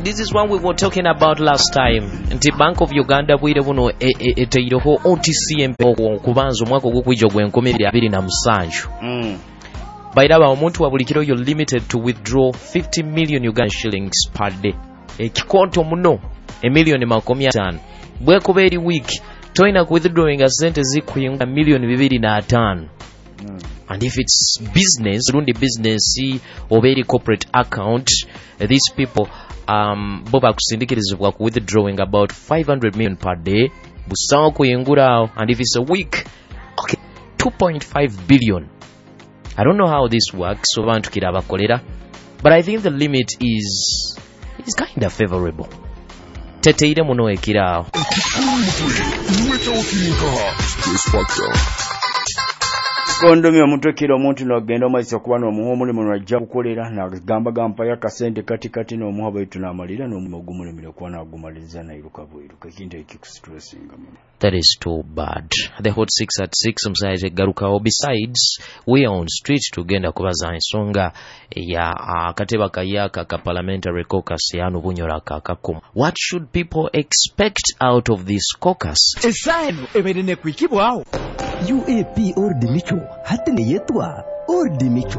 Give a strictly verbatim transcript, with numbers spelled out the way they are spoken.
this is what we were talking about last time. Nti Bank of Uganda bwire buno eteireho O T C M P okubanza omwaka ogw'okwijja gw'enkumi abiri na musanju. Mm. Bairaba omuntu wa buli kiro you're limited to withdraw fifty million Ugandan shillings per day. Ekikonto muno emiliyoni makumi ataano. Bwekuba eri week toina ku withdrawing a sente zikuyinga milioni bibiri na ataano. Mm. And if it's business, rundi business or very corporate account, uh, these people um boba kusindikirizibwa ku withdrawing about five hundred million per day. Busawo kuyingura, and if it's a week, okay, two point five billion. I don't know how this works, so bantu kiraba kolera, but I think the limit is is kind of favorable. Teteire muno ekirao. Kondomi omutukira omuntu n'ogenda omazisa okuba n'omuha omulimu n'ajja kukolera n'agamba gampa yakasente kati kati n'omuha baitu n'amalira n'omulimu ogumulimire kuba n'agumaliriza nairuka bwiruka ekintu ekikustressing. That is too bad. The hot six at six omusaize garukawo. Besides, we are on street tugenda kubaza ensonga ya akateba kayaka ka parliamentary caucus yanu bunyora kakakuma. What should people expect out of this caucus? Esaino eberene kwikibwao. U A P Ordi Micho hatene yetwa Ordi Micho.